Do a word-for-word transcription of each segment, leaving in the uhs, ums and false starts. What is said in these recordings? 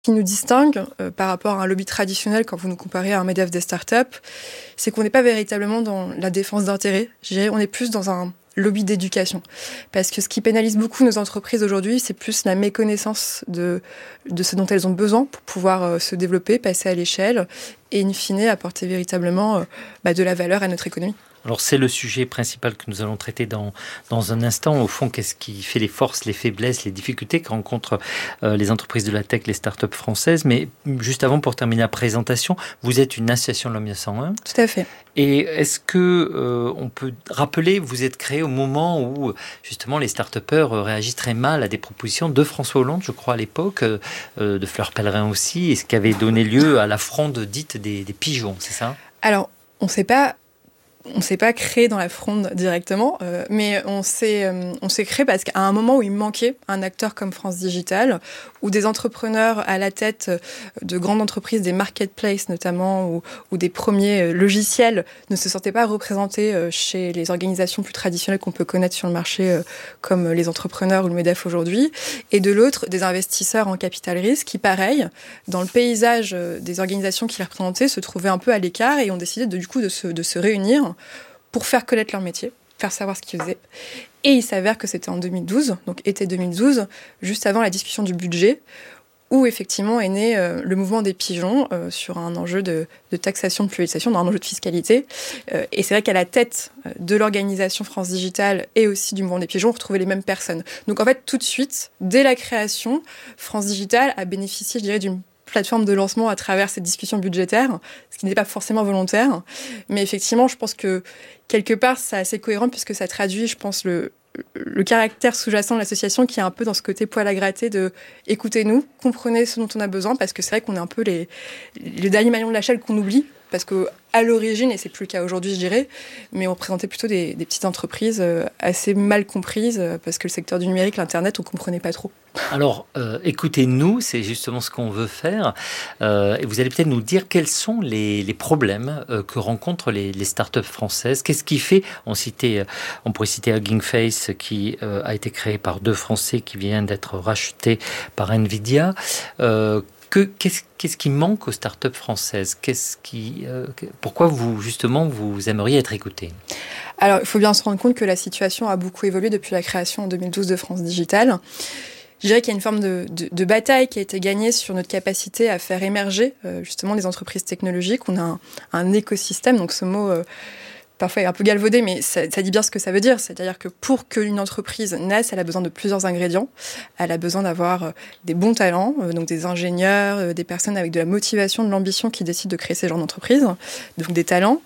qui nous distingue euh, par rapport à un lobby traditionnel quand vous nous comparez à un MEDEF des startups, c'est qu'on n'est pas véritablement dans la défense d'intérêts. Je dirais, on est plus dans un lobby d'éducation. Parce que ce qui pénalise beaucoup nos entreprises aujourd'hui, c'est plus la méconnaissance de, de ce dont elles ont besoin pour pouvoir euh, se développer, passer à l'échelle et, in fine, apporter véritablement euh, bah, de la valeur à notre économie. Alors c'est le sujet principal que nous allons traiter dans, dans un instant. Au fond, qu'est-ce qui fait les forces, les faiblesses, les difficultés que rencontrent euh, les entreprises de la tech, les startups françaises. Mais juste avant, pour terminer la présentation, vous êtes une association de l'O M I A cent un. Tout à fait. Et est-ce que euh, on peut rappeler, vous êtes créé au moment où justement les start-upers réagissent très mal à des propositions de François Hollande, je crois à l'époque, euh, de Fleur Pellerin aussi, et ce qui avait donné lieu à la fronde dite des, des pigeons, c'est ça ? Alors, on ne sait pas... On ne s'est pas créé dans la fronde directement, euh, mais on s'est, euh, on s'est créé parce qu'à un moment où il manquait un acteur comme France Digital, ou des entrepreneurs à la tête de grandes entreprises, des marketplaces notamment, ou, ou des premiers logiciels ne se sentaient pas représentés chez les organisations plus traditionnelles qu'on peut connaître sur le marché, euh, comme les entrepreneurs ou le MEDEF aujourd'hui, et de l'autre, des investisseurs en capital risque qui, pareil, dans le paysage des organisations qui les représentaient, se trouvaient un peu à l'écart et ont décidé de, du coup de se, de se réunir pour faire connaître leur métier, faire savoir ce qu'ils faisaient. Et il s'avère que c'était en deux mille douze, donc été deux mille douze, juste avant la discussion du budget, où effectivement est né euh, le mouvement des pigeons euh, sur un enjeu de, de taxation, de pluralisation, un enjeu de fiscalité. Euh, et c'est vrai qu'à la tête de l'organisation France Digital et aussi du mouvement des pigeons, on retrouvait les mêmes personnes. Donc en fait, tout de suite, dès la création, France Digital a bénéficié, je dirais, d'une plateforme de lancement à travers cette discussion budgétaire, ce qui n'est pas forcément volontaire. Mais effectivement, je pense que quelque part, c'est assez cohérent puisque ça traduit, je pense, le, le caractère sous-jacent de l'association qui est un peu dans ce côté poil à gratter de écoutez-nous, comprenez ce dont on a besoin, parce que c'est vrai qu'on est un peu les, les derniers maillons de la chaîne qu'on oublie, parce qu'à l'origine, et c'est plus le cas aujourd'hui, je dirais, mais on représentait plutôt des, des petites entreprises assez mal comprises, parce que le secteur du numérique, l'Internet, on ne comprenait pas trop. Alors, euh, écoutez-nous, c'est justement ce qu'on veut faire. Euh, et vous allez peut-être nous dire quels sont les, les problèmes euh, que rencontrent les, les startups françaises. Qu'est-ce qui fait, on, citait, on pourrait citer Hugging Face, qui euh, a été créé par deux Français, qui vient d'être racheté par Nvidia. Euh, Que, qu'est-ce, qu'est-ce qui manque aux startups françaises ? Qu'est-ce qui, euh, pourquoi vous, justement, vous aimeriez être écoutés ? Alors, il faut bien se rendre compte que la situation a beaucoup évolué depuis la création en deux mille douze de France Digital. Je dirais qu'il y a une forme de, de, de bataille qui a été gagnée sur notre capacité à faire émerger euh, justement les entreprises technologiques. On a un, un écosystème, donc ce mot... Euh, parfois est un peu galvaudé, mais ça, ça dit bien ce que ça veut dire. C'est-à-dire que pour qu'une entreprise naisse, elle a besoin de plusieurs ingrédients. Elle a besoin d'avoir des bons talents, donc des ingénieurs, des personnes avec de la motivation, de l'ambition qui décident de créer ces genres d'entreprise, donc des talents.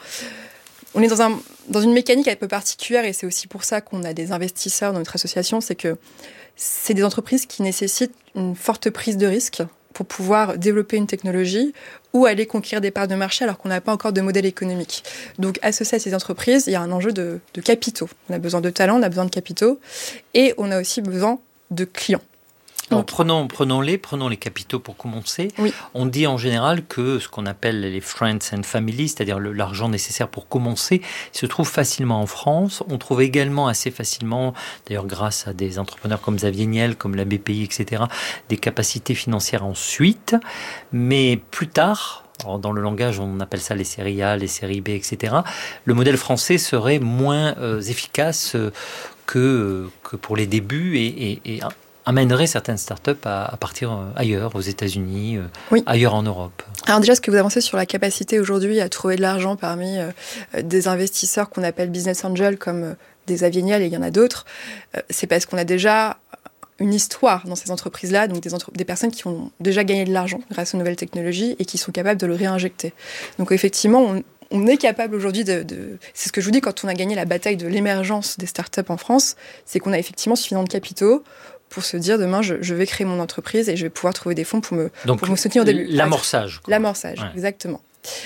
On est dans, un, dans une mécanique un peu particulière et c'est aussi pour ça qu'on a des investisseurs dans notre association, c'est que c'est des entreprises qui nécessitent une forte prise de risque pour pouvoir développer une technologie ou aller conquérir des parts de marché alors qu'on n'a pas encore de modèle économique. Donc, associé à ces entreprises, il y a un enjeu de, de capitaux. On a besoin de talents, on a besoin de capitaux et on a aussi besoin de clients. Alors, prenons, prenons-les, prenons les capitaux pour commencer. Oui. On dit en général que ce qu'on appelle les friends and family, c'est-à-dire le, l'argent nécessaire pour commencer, se trouve facilement en France. On trouve également assez facilement, d'ailleurs grâce à des entrepreneurs comme Xavier Niel, comme la B P I, et cetera, des capacités financières ensuite. Mais plus tard, alors dans le langage, on appelle ça les séries A, les séries B, et cetera, le modèle français serait moins euh, efficace euh, que, que pour les débuts et, et, et amènerait certaines startups à, à partir ailleurs, aux États-Unis, euh, oui. ailleurs en Europe. Alors déjà, ce que vous avancez sur la capacité aujourd'hui à trouver de l'argent parmi euh, des investisseurs qu'on appelle business angels, comme euh, des Xavier Niel, et il y en a d'autres, euh, c'est parce qu'on a déjà une histoire dans ces entreprises-là, donc des, entre- des personnes qui ont déjà gagné de l'argent grâce aux nouvelles technologies et qui sont capables de le réinjecter. Donc effectivement, on, on est capable aujourd'hui de, de... C'est ce que je vous dis quand on a gagné la bataille de l'émergence des startups en France, c'est qu'on a effectivement suffisamment de capitaux pour se dire demain je, je vais créer mon entreprise et je vais pouvoir trouver des fonds pour me, Donc, pour me soutenir au début. L'amorçage. Quoi. L'amorçage, ouais. Exactement.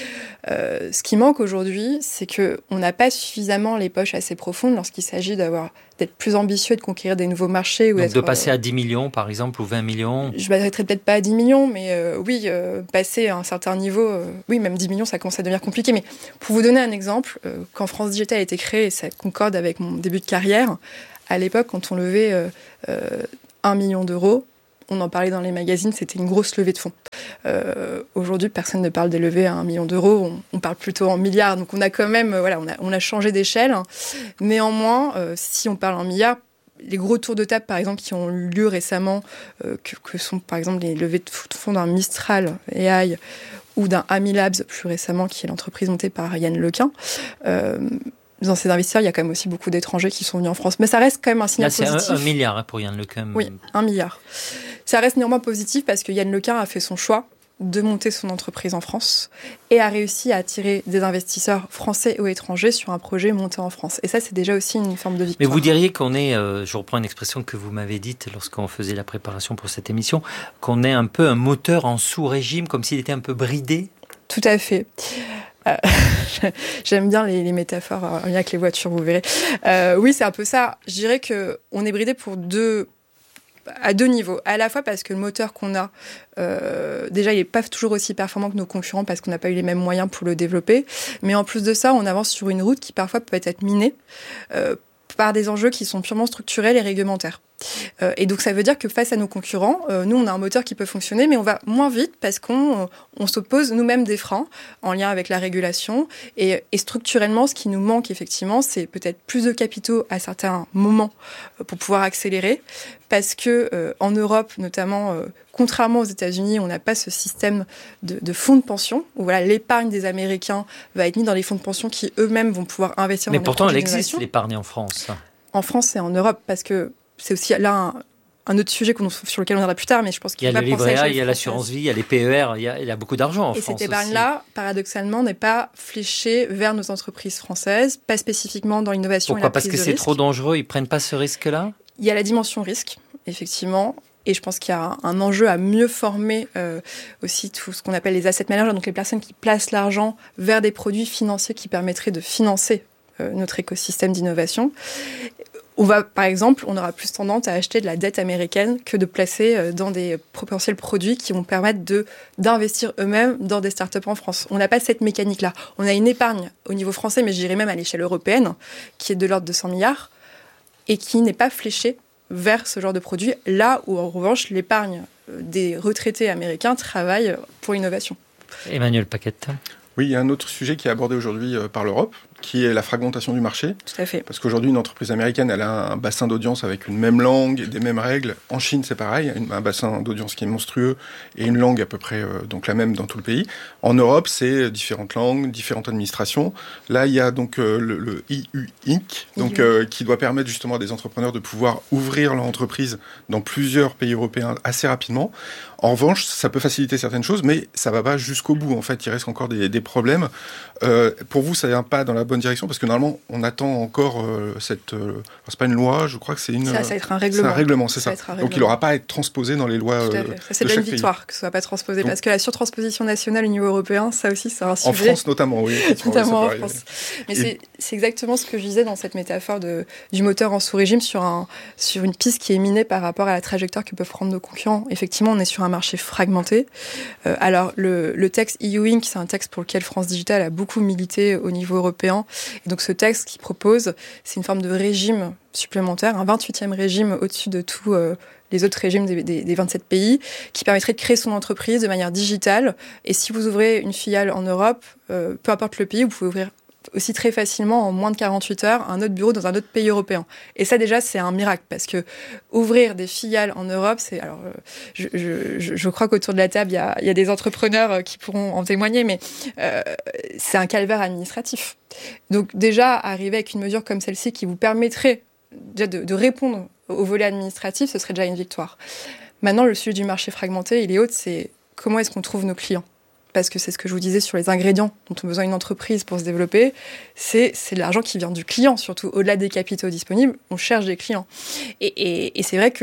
Euh, ce qui manque aujourd'hui, c'est qu'on n'a pas suffisamment les poches assez profondes lorsqu'il s'agit d'avoir, d'être plus ambitieux et de conquérir des nouveaux marchés. Ou Donc d'être, de passer à dix millions par exemple ou vingt millions. Je ne m'arrêterai peut-être pas à dix millions, mais euh, oui, euh, passer à un certain niveau, euh, oui, même dix millions, ça commence à devenir compliqué. Mais pour vous donner un exemple, euh, quand France Digital a été créée, et ça concorde avec mon début de carrière, à l'époque, quand on levait euh, euh, un million d'euros, on en parlait dans les magazines, c'était une grosse levée de fonds. Euh, aujourd'hui, personne ne parle des levées à un million d'euros, on, on parle plutôt en milliards. Donc on a quand même, euh, voilà, on a, on a changé d'échelle. Néanmoins, euh, si on parle en milliards, les gros tours de table, par exemple, qui ont eu lieu récemment, euh, que, que sont par exemple les levées de fonds d'un Mistral A I ou d'un Amilabs plus récemment, qui est l'entreprise montée par Yann Lequin. Euh, dans ces investisseurs, il y a quand même aussi beaucoup d'étrangers qui sont venus en France. Mais ça reste quand même un signal Là, c'est positif. Un, un milliard hein, pour Yann Lequin. Oui, un milliard. Ça reste néanmoins positif parce que Yann Lequin a fait son choix de monter son entreprise en France et a réussi à attirer des investisseurs français ou étrangers sur un projet monté en France. Et ça, c'est déjà aussi une forme de victoire. Mais vous diriez qu'on est, euh, je reprends une expression que vous m'avez dite lorsqu'on faisait la préparation pour cette émission, qu'on est un peu un moteur en sous-régime, comme s'il était un peu bridé? Tout à fait. Euh, j'aime bien les, les métaphores en lien avec les voitures, vous verrez. Euh, oui, c'est un peu ça. Je dirais qu'on est bridé pour deux... à deux niveaux. À la fois parce que le moteur qu'on a, euh, déjà, il n'est pas toujours aussi performant que nos concurrents parce qu'on n'a pas eu les mêmes moyens pour le développer. Mais en plus de ça, on avance sur une route qui parfois peut être minée euh, par des enjeux qui sont purement structurels et réglementaires. Euh, et donc ça veut dire que face à nos concurrents, euh, nous on a un moteur qui peut fonctionner, mais on va moins vite parce qu'on on s'oppose nous-mêmes des freins en lien avec la régulation. Et, et structurellement, ce qui nous manque effectivement, c'est peut-être plus de capitaux à certains moments euh, pour pouvoir accélérer, parce que euh, en Europe, notamment, euh, contrairement aux États-Unis, on n'a pas ce système de, de fonds de pension où voilà, l'épargne des Américains va être mise dans les fonds de pension qui eux-mêmes vont pouvoir investir. Mais dans pourtant, les elle projets existe l'épargne en France. En France et en Europe, parce que c'est aussi là un, un autre sujet sur lequel on ira plus tard, mais je pense qu'il faut faut pas penser à Il y a le livret A, il y a l'assurance vie, il y a les P E R, il y a, il y a beaucoup d'argent en et France. Et cette épargne-là, paradoxalement, n'est pas fléchée vers nos entreprises françaises, pas spécifiquement dans l'innovation. Pourquoi ? Et la Parce prise que de c'est risque. trop dangereux, ils ne prennent pas ce risque-là ? Il y a la dimension risque, effectivement. Et je pense qu'il y a un enjeu à mieux former euh, aussi tout ce qu'on appelle les asset managers, donc les personnes qui placent l'argent vers des produits financiers qui permettraient de financer euh, notre écosystème d'innovation. On va, par exemple, on aura plus tendance à acheter de la dette américaine que de placer dans des potentiels produits qui vont permettre de, d'investir eux-mêmes dans des startups en France. On n'a pas cette mécanique-là. On a une épargne au niveau français, mais je dirais même à l'échelle européenne, qui est de l'ordre de cent milliards et qui n'est pas fléchée vers ce genre de produits, là où, en revanche, l'épargne des retraités américains travaille pour l'innovation. Emmanuel Paquette. Oui, il y a un autre sujet qui est abordé aujourd'hui par l'Europe, qui est la fragmentation du marché. Tout à fait. Parce qu'aujourd'hui, une entreprise américaine, elle a un bassin d'audience avec une même langue et des mêmes règles. En Chine, c'est pareil, un bassin d'audience qui est monstrueux et une langue à peu près euh, donc la même dans tout le pays. En Europe, c'est différentes langues, différentes administrations. Là, il y a donc euh, le, le E U Inc, donc, euh, qui doit permettre justement à des entrepreneurs de pouvoir ouvrir leur entreprise dans plusieurs pays européens assez rapidement. En revanche, ça peut faciliter certaines choses, mais ça ne va pas jusqu'au bout. En fait, il reste encore des, des problèmes. Euh, pour vous, ça n'est un pas dans la bonne direction, parce que normalement, on attend encore euh, cette... Euh, c'est pas une loi, je crois que c'est une... Ça, ça va être un règlement. C'est un règlement, c'est ça. ça. Donc, il n'aura pas à être transposé dans les lois Tout à euh, fait. Ça, c'est de déjà une chaque victoire pays. que ce soit pas transposé, Donc, parce que la surtransposition nationale au niveau européen, ça aussi, c'est un sujet. En France, notamment, oui. Notamment oui, en France. Mais Et... c'est, c'est exactement ce que je disais dans cette métaphore de, du moteur en sous-régime sur, un, sur une piste qui est minée par rapport à la trajectoire que peuvent prendre nos concurrents. Effectivement, on est sur un marché fragmenté. Euh, alors, le, le texte E U Inc, c'est un texte pour lequel France Digital a beaucoup milité au niveau européen. Et donc, ce texte qui propose, c'est une forme de régime supplémentaire, un vingt-huitième régime au-dessus de tous euh, les autres régimes des, des, des vingt-sept pays, qui permettrait de créer son entreprise de manière digitale. Et si vous ouvrez une filiale en Europe, euh, peu importe le pays, vous pouvez ouvrir aussi très facilement, en moins de quarante-huit heures, un autre bureau dans un autre pays européen. Et ça, déjà, c'est un miracle, parce que ouvrir des filiales en Europe, c'est... Alors, je, je, je crois qu'autour de la table, il y a, il y a des entrepreneurs qui pourront en témoigner, mais euh, c'est un calvaire administratif. Donc, déjà, arriver avec une mesure comme celle-ci qui vous permettrait déjà de, de répondre au volet administratif, ce serait déjà une victoire. Maintenant, le sujet du marché fragmenté, il est autre, c'est comment est-ce qu'on trouve nos clients ? Parce que c'est ce que je vous disais sur les ingrédients dont a besoin une entreprise pour se développer, c'est, c'est de l'argent qui vient du client, surtout au-delà des capitaux disponibles, on cherche des clients. Et, et, et c'est vrai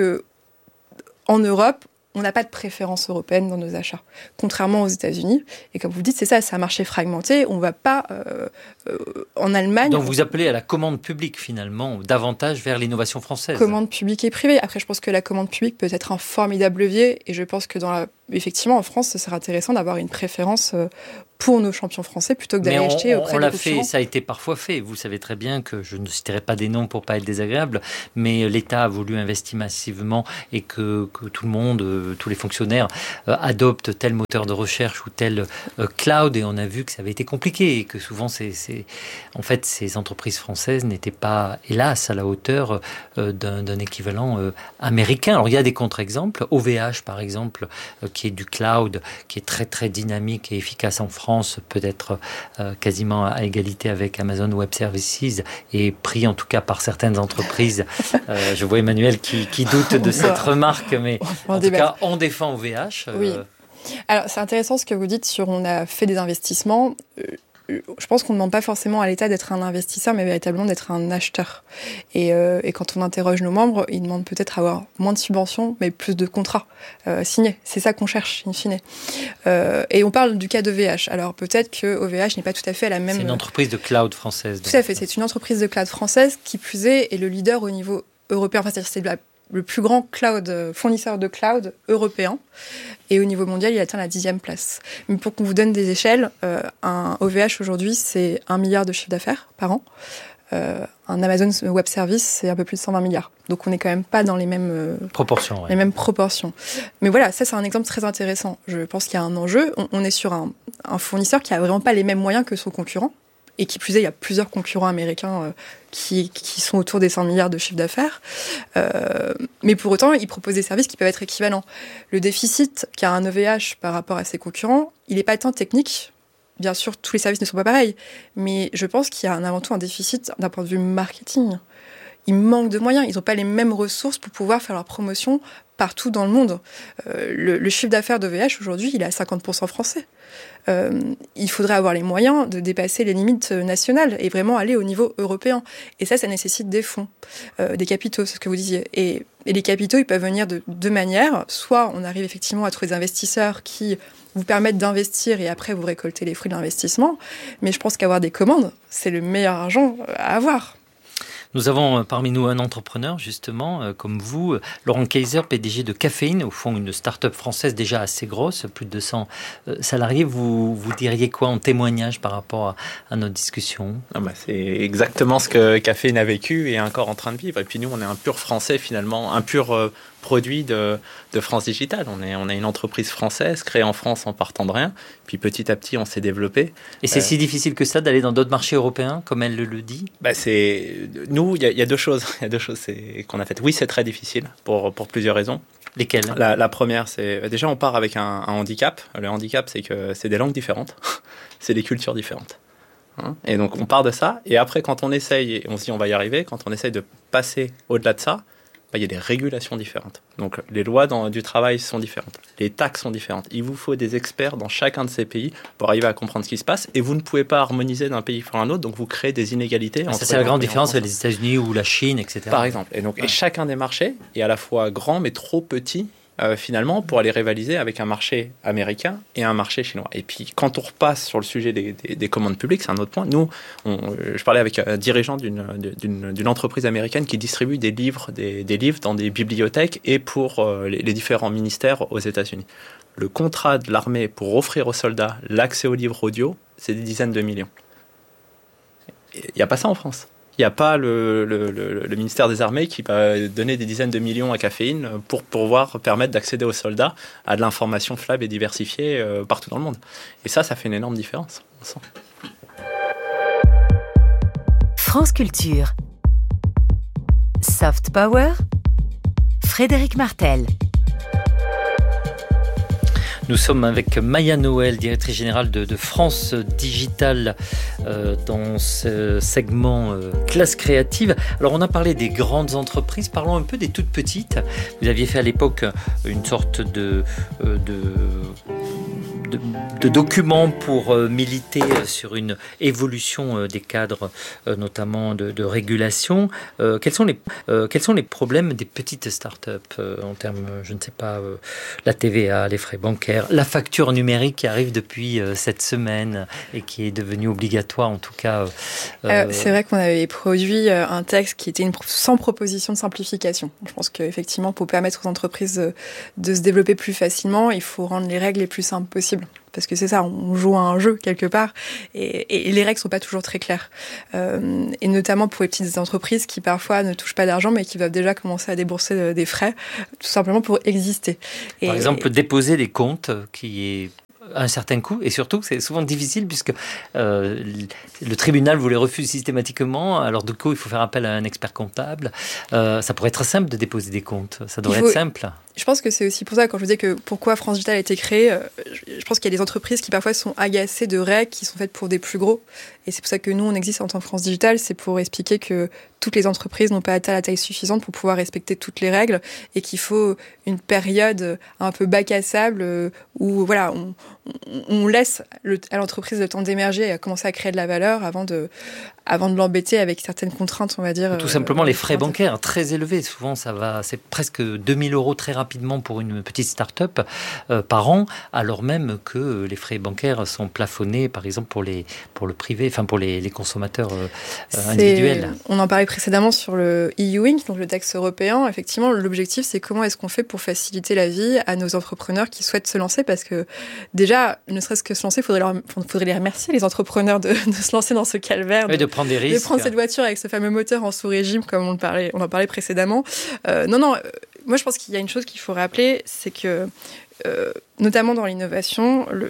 qu'en Europe, on n'a pas de préférence européenne dans nos achats, contrairement aux États-Unis. Et comme vous le dites, c'est ça, c'est un marché fragmenté. On ne va pas euh, euh, en Allemagne... Donc vous appelez à la commande publique, finalement, davantage vers l'innovation française. Commande publique et privée. Après, je pense que la commande publique peut être un formidable levier. Et je pense que, dans la... effectivement, en France, ce serait intéressant d'avoir une préférence euh, pour nos champions français plutôt que d'aller Mais on, acheter auprès on des l'a concurrents. fait, ça a été parfois fait. Vous savez très bien que je ne citerai pas des noms pour pas être désagréable, mais l'État a voulu investir massivement et que, que tout le monde, euh, tous les fonctionnaires euh, adoptent tel moteur de recherche ou tel euh, cloud, et on a vu que ça avait été compliqué et que souvent, c'est, c'est, en fait, ces entreprises françaises n'étaient pas, hélas, à la hauteur euh, d'un, d'un équivalent euh, américain. Alors il y a des contre-exemples, O V H par exemple, euh, qui est du cloud, qui est très très dynamique et efficace en France. France peut être euh, quasiment à égalité avec Amazon Web Services et pris en tout cas par certaines entreprises. Euh, je vois Emmanuel qui, qui doute de cette remarque, mais en tout cas, on défend O V H. Euh... Oui. Alors, c'est intéressant ce que vous dites sur on a fait des investissements. Euh, je pense qu'on ne demande pas forcément à l'État d'être un investisseur, mais véritablement d'être un acheteur. Et, euh, et quand on interroge nos membres, ils demandent peut-être avoir moins de subventions, mais plus de contrats euh, signés. C'est ça qu'on cherche, in fine. Euh, et on parle du cas d'O V H. Alors peut-être que O V H n'est pas tout à fait la même... C'est une entreprise de cloud française. Tout à fait, c'est une entreprise de cloud française qui, plus est, est le leader au niveau européen. Enfin, c'est-à-dire c'est la le plus grand cloud, fournisseur de cloud européen. Et au niveau mondial, il atteint la dixième place. Mais pour qu'on vous donne des échelles, euh, un O V H aujourd'hui, c'est un milliard de chiffre d'affaires par an. Euh, un Amazon Web Service, c'est un peu plus de cent vingt milliards. Donc on n'est quand même pas dans les mêmes euh, proportions. Ouais. Les mêmes proportions. Mais voilà, ça c'est un exemple très intéressant. Je pense qu'il y a un enjeu. On, on est sur un, un fournisseur qui a vraiment pas les mêmes moyens que son concurrent. Et qui plus est, il y a plusieurs concurrents américains euh, qui, qui sont autour des cent milliards de chiffre d'affaires. Euh, mais pour autant, ils proposent des services qui peuvent être équivalents. Le déficit qu'a un O V H par rapport à ses concurrents, il n'est pas tant technique. Bien sûr, tous les services ne sont pas pareils. Mais je pense qu'il y a un, avant tout un déficit d'un point de vue marketing. Ils manquent de moyens. Ils n'ont pas les mêmes ressources pour pouvoir faire leur promotion partout dans le monde. Euh, le, le chiffre d'affaires d'O V H, aujourd'hui, il est à cinquante pour cent français. Euh, il faudrait avoir les moyens de dépasser les limites nationales et vraiment aller au niveau européen. Et ça, ça nécessite des fonds, euh, des capitaux, c'est ce que vous disiez. Et, et les capitaux, ils peuvent venir de deux manières. Soit on arrive effectivement à trouver des investisseurs qui vous permettent d'investir et après vous récoltez les fruits de l'investissement. Mais je pense qu'avoir des commandes, c'est le meilleur argent à avoir. Nous avons parmi nous un entrepreneur, justement, euh, comme vous, Laurent Kayser, P D G de Caféine, au fond une start-up française déjà assez grosse, plus de deux cents euh, salariés. Vous, vous diriez quoi en témoignage par rapport à, à notre discussion ? Ah bah c'est exactement ce que Caféine a vécu et est encore en train de vivre. Et puis nous, on est un pur français finalement, un pur euh, produit de, de France Digital. On est, on est une entreprise française, créée en France en partant de rien. Puis petit à petit, on s'est développé. Et c'est euh, si difficile que ça d'aller dans d'autres marchés européens, comme elle le, le dit ? bah c'est, nous, il y, y a deux choses. Il y a deux choses c'est, qu'on a faites. Oui, c'est très difficile pour, pour plusieurs raisons. Lesquelles ? la, la première, c'est déjà on part avec un, un handicap. Le handicap, c'est que c'est des langues différentes, c'est des cultures différentes. Hein, et donc on part de ça. Et après, quand on essaye, et on se dit on va y arriver, quand on essaye de passer au-delà de ça, bah, il y a des régulations différentes. Donc les lois dans, du travail sont différentes, les taxes sont différentes. Il vous faut des experts dans chacun de ces pays pour arriver à comprendre ce qui se passe. Et vous ne pouvez pas harmoniser d'un pays sur un autre, donc vous créez des inégalités. Ah, ça, c'est la grande différence avec les États-Unis ou la Chine, et cetera. Par exemple. Et donc, ouais. Et chacun des marchés est à la fois grand mais trop petit. Euh, finalement, pour aller rivaliser avec un marché américain et un marché chinois. Et puis, quand on repasse sur le sujet des, des, des commandes publiques, c'est un autre point. Nous, on, je parlais avec un dirigeant d'une, d'une, d'une entreprise américaine qui distribue des livres, des, des livres dans des bibliothèques et pour euh, les, les différents ministères aux États-Unis. Le contrat de l'armée pour offrir aux soldats l'accès aux livres audio, c'est des dizaines de millions. Il n'y a pas ça en France. Il n'y a pas le, le, le, le ministère des Armées qui va donner des dizaines de millions à Caféine pour pouvoir permettre d'accéder aux soldats à de l'information fiable et diversifiée euh, partout dans le monde. Et ça, ça fait une énorme différence. On sent. France Culture. Soft Power. Frédéric Martel. Nous sommes avec Maya Noël, directrice générale de, de France Digital, euh, dans ce segment euh, classe créative. Alors, on a parlé des grandes entreprises, parlons un peu des toutes petites. Vous aviez fait à l'époque une sorte de... Euh, de De, de documents pour euh, militer sur une évolution euh, des cadres, euh, notamment de, de régulation. Euh, quels sont les euh, quels sont les problèmes des petites startups euh, en termes, je ne sais pas, euh, la T V A, les frais bancaires, la facture numérique qui arrive depuis euh, cette semaine et qui est devenue obligatoire en tout cas. Euh, euh, c'est vrai qu'on avait produit un texte qui était une, sans proposition de simplification. Je pense qu'effectivement, pour permettre aux entreprises de se développer plus facilement, il faut rendre les règles les plus simples possibles sensible. Parce que c'est ça, on joue à un jeu quelque part, et, et les règles sont pas toujours très claires. Euh, et notamment pour les petites entreprises qui parfois ne touchent pas d'argent, mais qui doivent déjà commencer à débourser des frais, tout simplement pour exister. Par et, exemple, déposer des comptes, qui est un certain coût, et surtout c'est souvent difficile puisque euh, le tribunal vous les refuse systématiquement, alors du coup il faut faire appel à un expert comptable. Euh, ça pourrait être simple de déposer des comptes, ça devrait faut... être simple. Je pense que c'est aussi pour ça, quand je vous dis que pourquoi France Digital a été créée, euh, je pense qu'il y a des entreprises qui parfois sont agacées de règles qui sont faites pour des plus gros. Et c'est pour ça que nous, on existe en tant que France Digital, c'est pour expliquer que toutes les entreprises n'ont pas atteint la taille suffisante pour pouvoir respecter toutes les règles et qu'il faut une période un peu bac à sable euh, où voilà, on, on laisse le, à l'entreprise le temps d'émerger et à commencer à créer de la valeur avant de, avant de l'embêter avec certaines contraintes, on va dire. Tout simplement euh, les frais bancaires très élevés. Souvent, ça va, c'est presque deux mille euros très rapidement pour une petite start-up euh, par an, alors même que les frais bancaires sont plafonnés, par exemple, pour, les, pour le privé, enfin pour les, les consommateurs euh, individuels. On en parlait précédemment sur le E U Inc, donc le texte européen. Effectivement, l'objectif, c'est comment est-ce qu'on fait pour faciliter la vie à nos entrepreneurs qui souhaitent se lancer, parce que déjà, ne serait-ce que se lancer, il faudrait, leur, faudrait les remercier, les entrepreneurs, de, de se lancer dans ce calvaire. Oui, de, de prendre des risques. De prendre cette voiture avec ce fameux moteur en sous-régime, comme on, parlait, on en parlait précédemment. Euh, non, non, euh, moi je pense qu'il y a une chose qu'il faut rappeler, c'est que, euh, notamment dans l'innovation, le,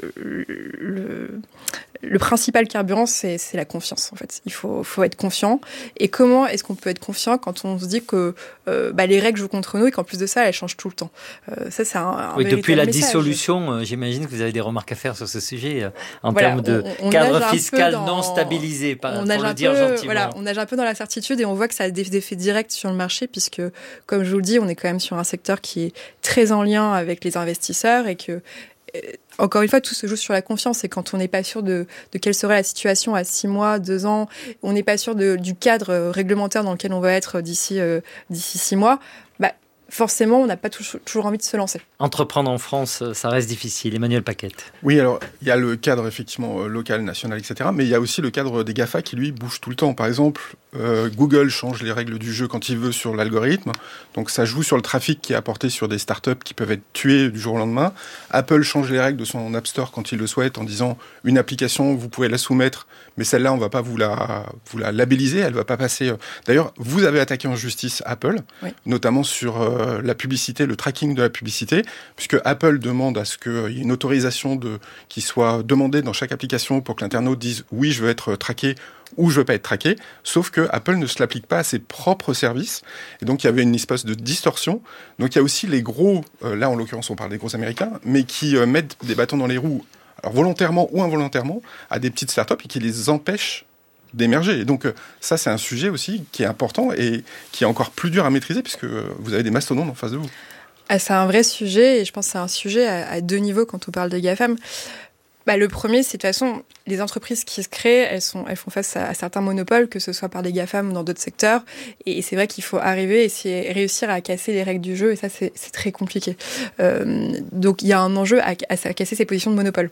le, le principal carburant, c'est, c'est la confiance, en fait. Il faut, faut être confiant. Et comment est-ce qu'on peut être confiant quand on se dit que euh, bah, les règles jouent contre nous et qu'en plus de ça, elles changent tout le temps. euh, Ça, c'est un, un oui, depuis la message. Dissolution, euh, j'imagine que vous avez des remarques à faire sur ce sujet, euh, en voilà, termes de on, on cadre fiscal dans... non stabilisé, pas, on pour le dire peu, gentiment. Voilà, on nage un peu dans l'incertitude et on voit que ça a des effets directs sur le marché, puisque, comme je vous le dis, on est quand même sur un secteur qui est très en lien avec les investisseurs et que, encore une fois, tout se joue sur la confiance. Et quand on n'est pas sûr de, de quelle serait la situation à six mois, deux ans, on n'est pas sûr de, du cadre réglementaire dans lequel on va être d'ici, euh, d'ici six mois, bah, forcément, on n'a pas toujours envie de se lancer. Entreprendre en France, ça reste difficile. Emmanuel Paquette. Oui, alors, il y a le cadre, effectivement, euh, local, national, et cetera. Mais il y a aussi le cadre des GAFA qui, lui, bouge tout le temps. Par exemple, euh, Google change les règles du jeu quand il veut sur l'algorithme. Donc, ça joue sur le trafic qui est apporté sur des startups qui peuvent être tuées du jour au lendemain. Apple change les règles de son App Store quand il le souhaite en disant une application, vous pouvez la soumettre, mais celle-là, on ne va pas vous la, vous la labelliser. Elle ne va pas passer. D'ailleurs, vous avez attaqué en justice Apple, oui. notamment sur euh, la publicité, le tracking de la publicité, puisque Apple demande à ce qu'il y ait une autorisation de, qui soit demandée dans chaque application pour que l'internaute dise « oui, je veux être traqué » ou « je veux pas être traqué », sauf que Apple ne se l'applique pas à ses propres services. Et donc, il y avait une espèce de distorsion. Donc, il y a aussi les gros, euh, là en l'occurrence, on parle des gros Américains, mais qui euh, mettent des bâtons dans les roues, alors volontairement ou involontairement, à des petites startups et qui les empêchent d'émerger. Et donc, ça, c'est un sujet aussi qui est important et qui est encore plus dur à maîtriser puisque vous avez des mastodontes en face de vous. Ah, c'est un vrai sujet et je pense que c'est un sujet à, à deux niveaux quand on parle de GAFAM. Bah, le premier, c'est de toute façon, les entreprises qui se créent, elles, sont, elles font face à, à certains monopoles, que ce soit par des GAFAM ou dans d'autres secteurs. Et, et c'est vrai qu'il faut arriver et essayer, réussir à casser les règles du jeu. Et ça, c'est, c'est très compliqué. Euh, donc, il y a un enjeu à, à, à casser ces positions de monopole.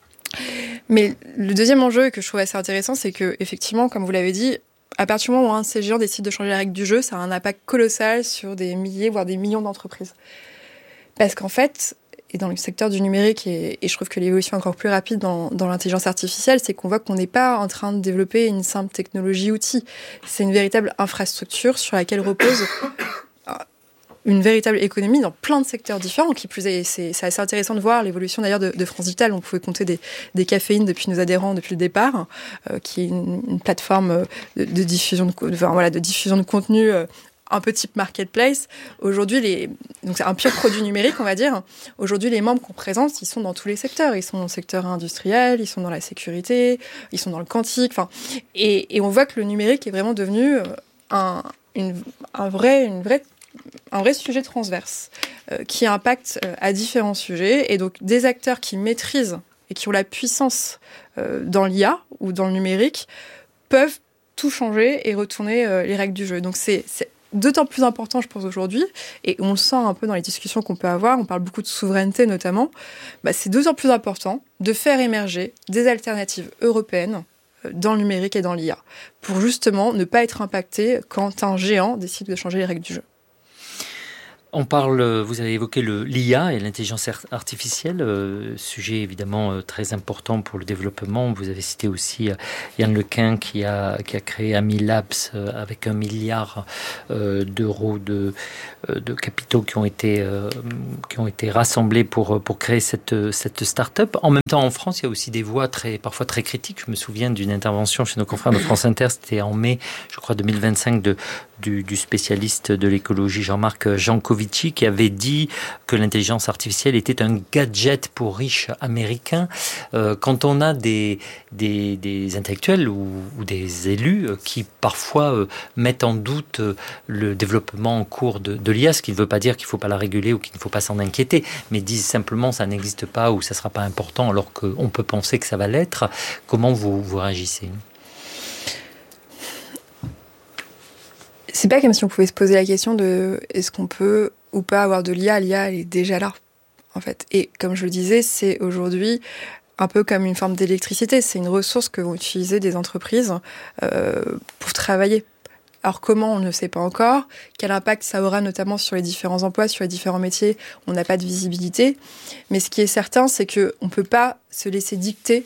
Mais le deuxième enjeu que je trouve assez intéressant, c'est que, effectivement, comme vous l'avez dit, à partir du moment où un de ces géants décide de changer les règles du jeu, ça a un impact colossal sur des milliers, voire des millions d'entreprises. Parce qu'en fait, et dans le secteur du numérique, et, et je trouve que l'évolution est encore plus rapide dans, dans l'intelligence artificielle, c'est qu'on voit qu'on n'est pas en train de développer une simple technologie-outil. C'est une véritable infrastructure sur laquelle repose une véritable économie dans plein de secteurs différents. Qui plus est, c'est, c'est assez intéressant de voir l'évolution d'ailleurs de, de France Digital. On pouvait compter des, des caféines depuis nos adhérents depuis le départ, euh, qui est une, une plateforme de, de diffusion de, enfin, voilà, de diffusion de contenu euh, un peu type marketplace. Aujourd'hui, les, donc c'est un pur produit numérique, on va dire. Aujourd'hui, les membres qu'on présente, ils sont dans tous les secteurs. Ils sont dans le secteur industriel, ils sont dans la sécurité, ils sont dans le quantique. Enfin, et, et on voit que le numérique est vraiment devenu un, une, un vrai, une vraie un vrai sujet transverse euh, qui impacte euh, à différents sujets. Et donc, des acteurs qui maîtrisent et qui ont la puissance euh, dans l'I A ou dans le numérique peuvent tout changer et retourner euh, les règles du jeu. Donc, c'est, c'est d'autant plus important, je pense, aujourd'hui, et on le sent un peu dans les discussions qu'on peut avoir, on parle beaucoup de souveraineté notamment, bah, c'est d'autant plus important de faire émerger des alternatives européennes dans le numérique et dans l'I A, pour justement ne pas être impacté quand un géant décide de changer les règles du jeu. On parle, vous avez évoqué le, l'I A et l'intelligence artificielle, euh, sujet évidemment euh, très important pour le développement. Vous avez cité aussi euh, Yann Lequin qui a, qui a créé Ami Labs euh, avec un milliard euh, d'euros de, euh, de capitaux qui ont été, euh, qui ont été rassemblés pour, pour créer cette, cette start-up. En même temps, en France, il y a aussi des voix très, parfois très critiques. Je me souviens d'une intervention chez nos confrères de France Inter, c'était en mai, je crois, deux mille vingt-cinq, de, du, du spécialiste de l'écologie Jean-Marc Jancovici, qui avait dit que l'intelligence artificielle était un gadget pour riches américains. Euh, quand on a des, des, des intellectuels ou, ou des élus qui parfois euh, mettent en doute le développement en cours de, de l'I A, ce qui ne veut pas dire qu'il ne faut pas la réguler ou qu'il ne faut pas s'en inquiéter, mais disent simplement ça n'existe pas ou ça ne sera pas important alors qu'on peut penser que ça va l'être. Comment vous, vous réagissez ? C'est pas comme si on pouvait se poser la question de est-ce qu'on peut ou pas avoir de l'I A. L'I A, elle est déjà là, en fait. Et comme je le disais, c'est aujourd'hui un peu comme une forme d'électricité. C'est une ressource que vont utiliser des entreprises euh, pour travailler. Alors comment, on ne sait pas encore. Quel impact ça aura notamment sur les différents emplois, sur les différents métiers, on n'a pas de visibilité. Mais ce qui est certain, c'est qu'on ne peut pas se laisser dicter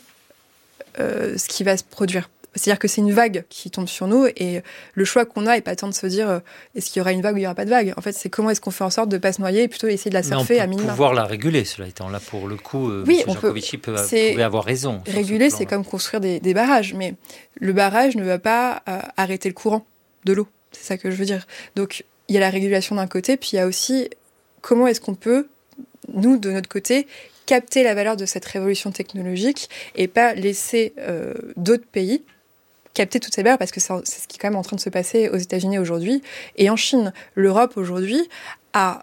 euh, ce qui va se produire. C'est-à-dire que c'est une vague qui tombe sur nous et le choix qu'on a n'est pas tant de se dire euh, est-ce qu'il y aura une vague ou il n'y aura pas de vague. En fait, c'est comment est-ce qu'on fait en sorte de ne pas se noyer et plutôt essayer de la surfer à minima. Mais on peut pouvoir la réguler, cela étant là pour le coup. Euh, oui, M. on Jancovici peut. peut, pouvait avoir raison. Réguler, c'est comme construire des, des barrages, mais le barrage ne va pas euh, arrêter le courant de l'eau. C'est ça que je veux dire. Donc, il y a la régulation d'un côté, puis il y a aussi comment est-ce qu'on peut, nous, de notre côté, capter la valeur de cette révolution technologique et pas laisser euh, d'autres pays capter toutes ces valeurs, parce que c'est ce qui est quand même en train de se passer aux États-Unis aujourd'hui et en Chine. L'Europe aujourd'hui a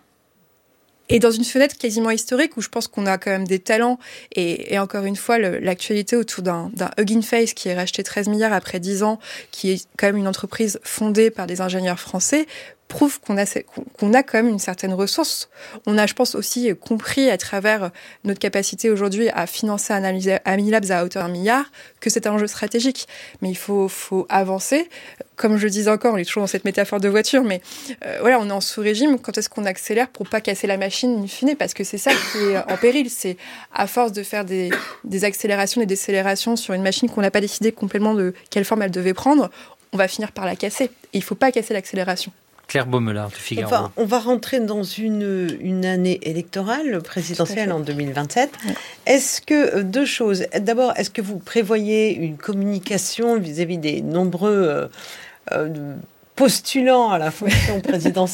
est dans une fenêtre quasiment historique où je pense qu'on a quand même des talents et, et encore une fois le, l'actualité autour d'un, d'un Hugging Face qui est racheté treize milliards après dix ans, qui est quand même une entreprise fondée par des ingénieurs français, prouve qu'on a, qu'on a quand même une certaine ressource. On a, je pense, aussi compris à travers notre capacité aujourd'hui à financer Ami Labs à hauteur d'un milliard que c'est un enjeu stratégique. Mais il faut, faut avancer. Comme je le disais encore, on est toujours dans cette métaphore de voiture, mais euh, voilà, on est en sous-régime. Quand est-ce qu'on accélère pour pas casser la machine in fine ? Parce que c'est ça qui est en péril. C'est à force de faire des, des accélérations et des décélérations sur une machine qu'on n'a pas décidé complètement de quelle forme elle devait prendre, on va finir par la casser. Et il ne faut pas casser l'accélération. Claire Baumelard du Figaro. Enfin, on va rentrer dans une, une année électorale présidentielle en deux mille vingt-sept. Ouais. Est-ce que, deux choses. D'abord, est-ce que vous prévoyez une communication vis-à-vis des nombreux euh, euh, postulants à la fonction présidentielle ?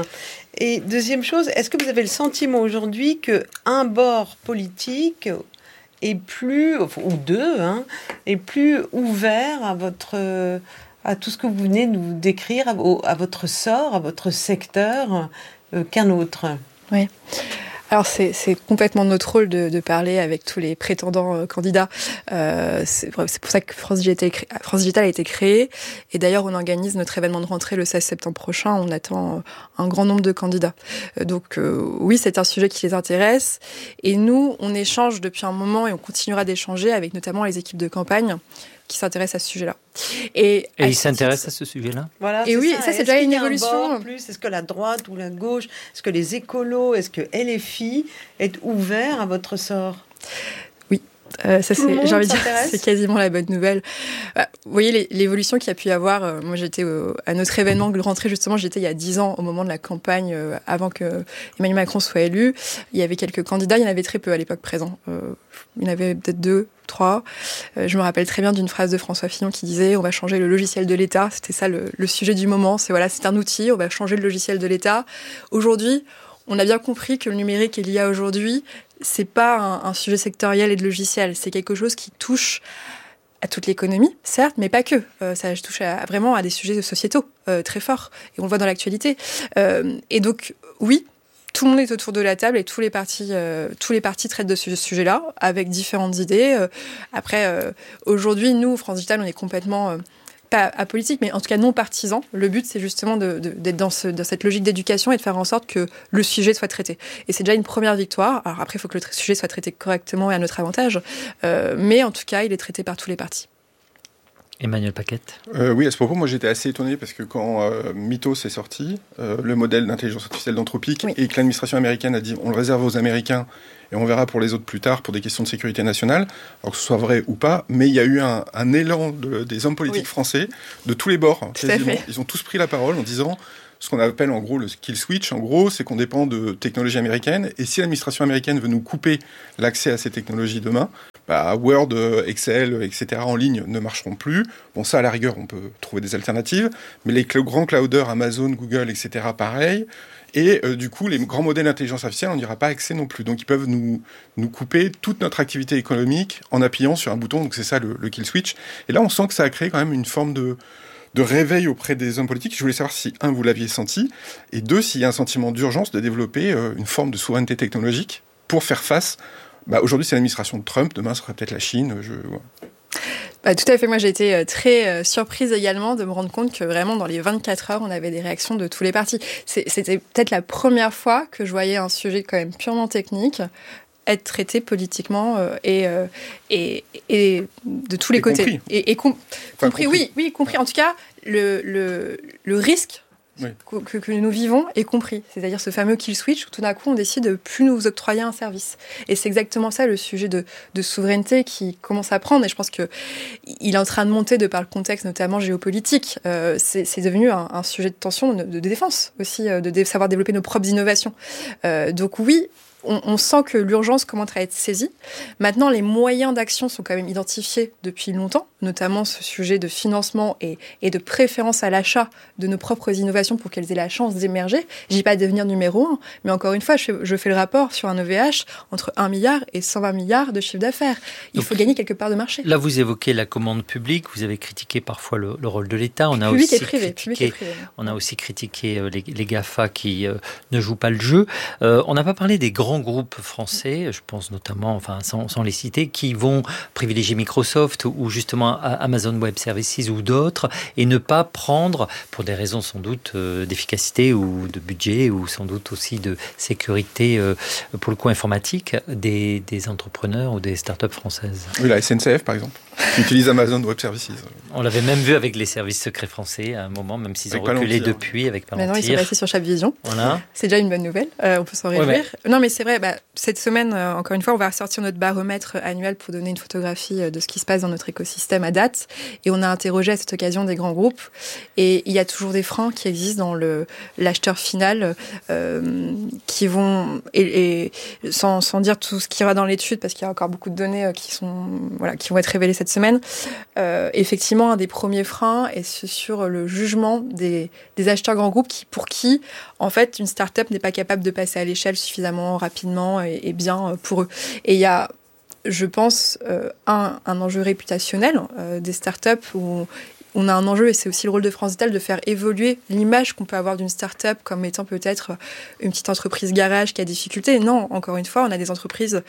Et deuxième chose, est-ce que vous avez le sentiment aujourd'hui qu'un bord politique est plus, ou deux, hein, est plus ouvert à votre... à tout ce que vous venez nous décrire, à, à votre sort, à votre secteur, euh, qu'un autre. Oui. Alors, c'est, c'est complètement notre rôle de, de parler avec tous les prétendants euh, candidats. Euh, c'est, c'est pour ça que France Digital, France Digital a été créée. Et d'ailleurs, on organise notre événement de rentrée le seize septembre prochain. On attend un grand nombre de candidats. Euh, donc, euh, oui, c'est un sujet qui les intéresse. Et nous, on échange depuis un moment et on continuera d'échanger avec notamment les équipes de campagne qui s'intéressent à ce sujet-là. Et, et ils s'intéressent à ce sujet-là. Voilà, et oui, ça, ça c'est déjà une évolution. Un plus, est-ce que la droite ou la gauche, est-ce que les écolos, est-ce que L F I est ouvert à votre sort ? Oui, euh, ça c'est, j'ai envie de dire, c'est quasiment la bonne nouvelle. Bah, vous voyez les, l'évolution qu'il y a pu y avoir. Euh, moi, j'étais euh, à notre événement de rentrée justement. J'étais il y a dix ans au moment de la campagne, euh, avant que Emmanuel Macron soit élu. Il y avait quelques candidats, il y en avait très peu à l'époque présent. Euh, il y en avait peut-être deux. Trois. Euh, je me rappelle très bien d'une phrase de François Fillon qui disait « On va changer le logiciel de l'État ». C'était ça le, le sujet du moment. C'est, voilà, c'est un outil, on va changer le logiciel de l'État. Aujourd'hui, on a bien compris que le numérique et l'I A aujourd'hui, c'est pas un, un sujet sectoriel et de logiciel. C'est quelque chose qui touche à toute l'économie, certes, mais pas que. Euh, ça touche à, vraiment à des sujets sociétaux euh, très forts. Et on le voit dans l'actualité. Euh, et donc, oui, tout le monde est autour de la table et tous les partis, euh, tous les partis traitent de ce sujet-là avec différentes idées. Euh, après, euh, aujourd'hui, nous, France Digital, on est complètement, euh, pas apolitique, mais en tout cas non partisan. Le but, c'est justement de, de, d'être dans, ce, dans cette logique d'éducation et de faire en sorte que le sujet soit traité. Et c'est déjà une première victoire. Alors après, il faut que le tra- sujet soit traité correctement et à notre avantage. Euh, mais en tout cas, il est traité par tous les partis. Emmanuel Paquette. Euh, oui, à ce propos, moi j'étais assez étonné parce que quand euh, Mythos est sorti, euh, le modèle d'intelligence artificielle d'Anthropic, oui. et que l'administration américaine a dit on le réserve aux Américains et on verra pour les autres plus tard pour des questions de sécurité nationale, alors que ce soit vrai ou pas, mais il y a eu un, un élan de, des hommes politiques oui. français de tous les bords, quasiment. Ils ont tous pris la parole en disant ce qu'on appelle en gros le kill switch, en gros, c'est qu'on dépend de technologies américaines, et si l'administration américaine veut nous couper l'accès à ces technologies demain, bah, Word, Excel, et cetera en ligne ne marcheront plus. Bon, ça, à la rigueur, on peut trouver des alternatives, mais les cl- grands clouders, Amazon, Google, et cetera, pareil. Et euh, du coup, les grands modèles d'intelligence artificielle, on n'y aura pas accès non plus. Donc, ils peuvent nous, nous couper toute notre activité économique en appuyant sur un bouton. Donc, c'est ça le, le kill switch. Et là, on sent que ça a créé quand même une forme de... de réveil auprès des hommes politiques. Je voulais savoir si, un, vous l'aviez senti, et deux, s'il y a un sentiment d'urgence de développer euh, une forme de souveraineté technologique pour faire face. Bah, aujourd'hui, c'est l'administration de Trump, demain, ce sera peut-être la Chine. Je... Ouais. Bah, tout à fait. Moi, j'ai été très euh, surprise également de me rendre compte que vraiment, dans les vingt-quatre heures, on avait des réactions de tous les partis. C'est, c'était peut-être la première fois que je voyais un sujet quand même purement technique être traité politiquement euh, et, euh, et, et de tous les et côtés. Compris. Et, et com- enfin, compris, compris, oui, oui, compris. En tout cas, le, le, le risque oui. que, que nous vivons est compris. C'est-à-dire ce fameux kill switch où tout d'un coup, on décide de ne plus nous octroyer un service. Et c'est exactement ça, le sujet de, de souveraineté qui commence à prendre. Et je pense qu'il est en train de monter de par le contexte, notamment géopolitique. Euh, c'est, c'est devenu un, un sujet de tension, de, de défense aussi, de, de savoir développer nos propres innovations. Euh, donc oui, On, on sent que l'urgence commence à être saisie. Maintenant, les moyens d'action sont quand même identifiés depuis longtemps, notamment ce sujet de financement et, et de préférence à l'achat de nos propres innovations pour qu'elles aient la chance d'émerger. Je dis pas devenir numéro un, mais encore une fois, je fais, je fais le rapport sur un E V H entre un milliard et cent vingt milliards de chiffre d'affaires. Il Donc, faut gagner quelque part de marché. Là, vous évoquez la commande publique, vous avez critiqué parfois le, le rôle de l'État. On a public aussi et privé, critiqué, public et privé. On a aussi critiqué les, les GAFA qui euh, ne jouent pas le jeu. Euh, on n'a pas parlé des grands groupes français, je pense notamment, enfin sans, sans les citer, qui vont privilégier Microsoft ou justement Amazon Web Services ou d'autres et ne pas prendre, pour des raisons sans doute euh, d'efficacité ou de budget ou sans doute aussi de sécurité euh, pour le coup informatique, des, des entrepreneurs ou des startups françaises. Oui, la S N C F par exemple, qui utilise Amazon Web Services. On l'avait même vu avec les services secrets français à un moment, même s'ils avec ont reculé Palantir. Depuis avec Palantir. Maintenant, ils sont passés sur Chabvision. Voilà. C'est déjà une bonne nouvelle, euh, on peut s'en réjouir. Ouais, ouais. Non, mais c'est vrai, bah, cette semaine, euh, encore une fois, on va ressortir notre baromètre annuel pour donner une photographie de ce qui se passe dans notre écosystème à date. Et on a interrogé à cette occasion des grands groupes. Et il y a toujours des freins qui existent dans le, l'acheteur final euh, qui vont, et, et sans, sans dire tout ce qu'il y aura dans l'étude, parce qu'il y a encore beaucoup de données qui, sont, voilà, qui vont être révélées cette semaine, euh, effectivement, un des premiers freins est sur le jugement des, des acheteurs grands groupes qui, pour qui, en fait, une start-up n'est pas capable de passer à l'échelle suffisamment rapidement et, et bien pour eux. Et il y a, je pense, euh, un, un enjeu réputationnel euh, des startups où on a un enjeu, et c'est aussi le rôle de France Digital, de faire évoluer l'image qu'on peut avoir d'une start-up comme étant peut-être une petite entreprise garage qui a des difficultés. Non, encore une fois, on a des entreprises...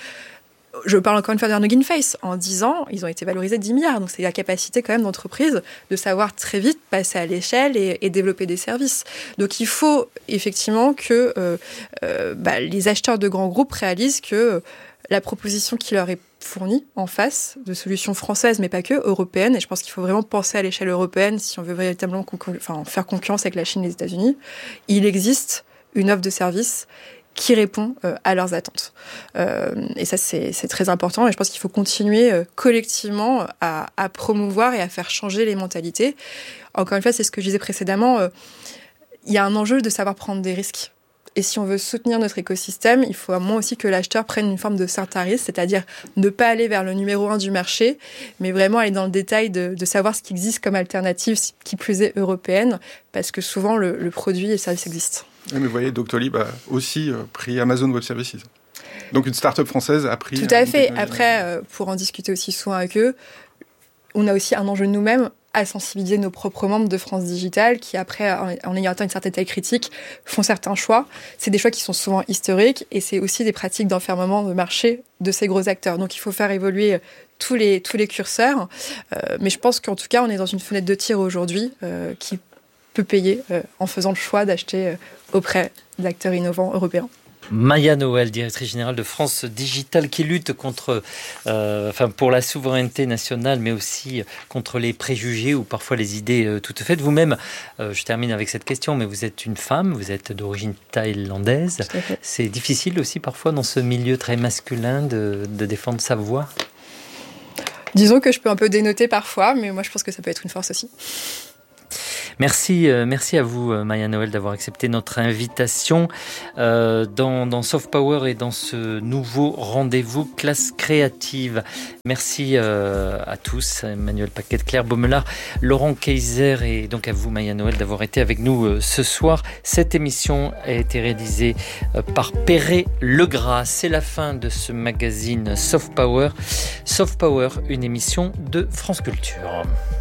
Je parle encore une fois d'Arno Face. En dix ans, ils ont été valorisés dix milliards. Donc, c'est la capacité quand même d'entreprise de savoir très vite passer à l'échelle et, et développer des services. Donc, il faut effectivement que euh, euh, bah, les acheteurs de grands groupes réalisent que euh, la proposition qui leur est fournie en face de solutions françaises, mais pas que, européennes, et je pense qu'il faut vraiment penser à l'échelle européenne si on veut véritablement concur- enfin, faire concurrence avec la Chine et les États-Unis, il existe une offre de service qui répond euh, à leurs attentes. Euh, et ça, c'est, c'est très important. Et je pense qu'il faut continuer euh, collectivement à, à promouvoir et à faire changer les mentalités. Encore une fois, c'est ce que je disais précédemment. Euh, il y a un enjeu de savoir prendre des risques. Et si on veut soutenir notre écosystème, il faut à moins aussi que l'acheteur prenne une forme de certain risque, c'est-à-dire ne pas aller vers le numéro un du marché, mais vraiment aller dans le détail de, de savoir ce qui existe comme alternative, qui plus est européenne, parce que souvent le, le produit et le service existent. Oui, mais vous voyez, Doctolib a aussi euh, pris Amazon Web Services. Donc une start-up française a pris... Tout à fait. Après, euh, pour en discuter aussi souvent avec eux, on a aussi un enjeu de nous-mêmes à sensibiliser nos propres membres de France Digital qui, après, en ayant atteint une certaine taille critique, font certains choix. C'est des choix qui sont souvent historiques et c'est aussi des pratiques d'enfermement de marché de ces gros acteurs. Donc, il faut faire évoluer tous les, tous les curseurs. Euh, mais je pense qu'en tout cas, on est dans une fenêtre de tir aujourd'hui euh, qui peut payer euh, en faisant le choix d'acheter euh, auprès d'acteurs innovants européens. Maya Noël, directrice générale de France Digital, qui lutte contre, euh, enfin pour la souveraineté nationale, mais aussi contre les préjugés ou parfois les idées euh, toutes faites. Vous-même, euh, je termine avec cette question, mais vous êtes une femme, vous êtes d'origine thaïlandaise. C'est difficile aussi parfois dans ce milieu très masculin de, de défendre sa voix. Disons que je peux un peu dénoter parfois, mais moi je pense que ça peut être une force aussi. Merci, euh, merci à vous, Maya Noël, d'avoir accepté notre invitation euh, dans, dans Soft Power et dans ce nouveau rendez-vous classe créative. Merci euh, à tous, Emmanuel Paquet, Claire Baumelard, Laurent Kayser et donc à vous, Maya Noël, d'avoir été avec nous euh, ce soir. Cette émission a été réalisée euh, par Perret Legras. C'est la fin de ce magazine Soft Power. Soft Power, une émission de France Culture.